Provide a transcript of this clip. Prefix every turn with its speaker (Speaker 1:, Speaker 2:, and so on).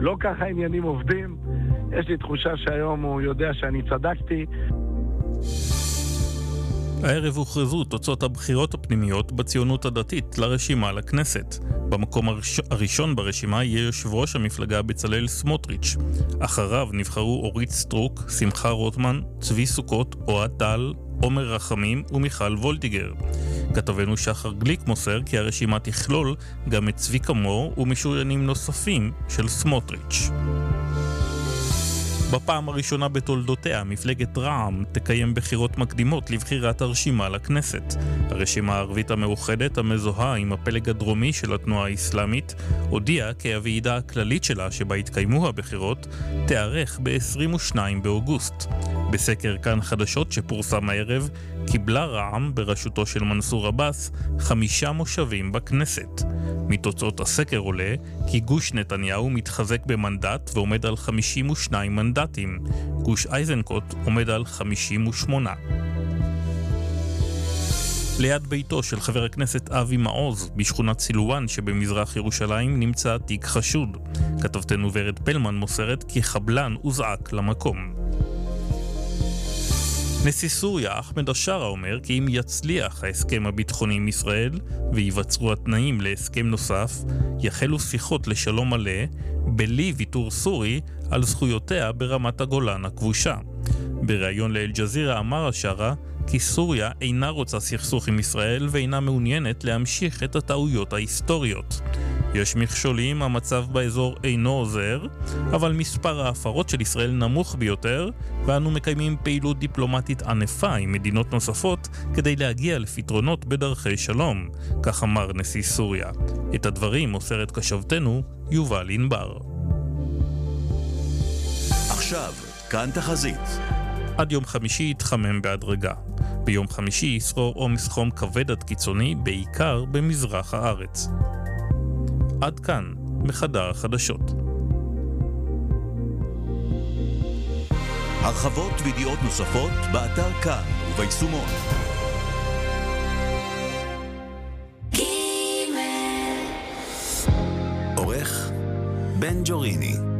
Speaker 1: לא ככה עניינים עובדים. יש לי תחושה שהיום הוא יודע שאני צדקתי.
Speaker 2: הערב הוכרזו תוצאות הבחירות הפנימיות בציונות הדתית לרשימה לכנסת. במקום הראשון ברשימה יהיה יושב ראש המפלגה בצלאל סמוטריץ'. אחריו נבחרו אורית סטרוק, שמחה רוטמן, צבי סוכות, אוהד טל, עומר רחמים ומיכל וולדיגר. כתבנו שחר גליק מוסר כי הרשימה תכלול גם את צביקה מור ומשוריינים נוספים של סמוטריץ'. בפעם הראשונה בתולדותיה, מפלגת רע"מ תקיים בחירות מקדימות לבחירת הרשימה לכנסת. הרשימה הערבית המאוחדת, המזוהה עם הפלג הדרומי של התנועה האסלאמית, הודיעה כי הוועידה הכללית שלה שבה התקיימו הבחירות תארך ב-22 באוגוסט. בסקר כאן חדשות שפורסם הערב, קיבלה רע"מ בראשותו של מנסור עבאס 5 מושבים בכנסת. מתוצאות הסקר עולה כי גוש נתניהו מתחזק במנדט ועומד על 52 מנדטים. גוש איזנקוט עומד על 58. ליד ביתו של חבר הכנסת אבי מעוז בשכונת סילואן שבמזרח ירושלים נמצא תיק חשוד. כתבתנו ורד פלמן מוסרת כי חבלן הוזעק למקום. נשיא סוריה אחמד א-שארה אומר כי אם יצליח ההסכם הביטחוני עם ישראל ויבצרו התנאים להסכם נוסף, יחלו שיחות לשלום מלא בלי ויתור סורי על זכויותיה ברמת הגולן הכבושה. בריאיון לאל-ג'זירה אמר א-שארה כי סוריה אינה רוצה סכסוך עם ישראל ואינה מעוניינת להמשיך את הטעויות ההיסטוריות. יש מכשולים, המצב באזור אינו עוזר, אבל מספר ההפרות של ישראל נמוך ביותר, ואנו מקיימים פעילות דיפלומטית ענפה עם מדינות נוספות כדי להגיע לפתרונות בדרכי שלום, כך אמר נשיא סוריה. את הדברים מוסרת כשבתנו יובל ענבר.
Speaker 3: עכשיו, כאן תחזית.
Speaker 2: עד יום חמישי יתחמם בהדרגה. ביום חמישי ישרור עומס חום כבד עד קיצוני, בעיקר במזרח הארץ. עד כאן, מחדר החדשות.
Speaker 3: הרחבות וידיעות נוספות באתר כאן וביישומון. עורך בן ג'וריני.